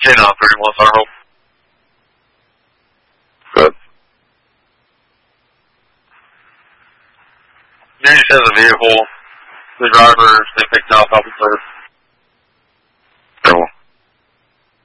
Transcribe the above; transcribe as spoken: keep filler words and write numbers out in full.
K nine thirty-one, Star Hope. Good. Unity has a vehicle. The driver is being picked up off the third.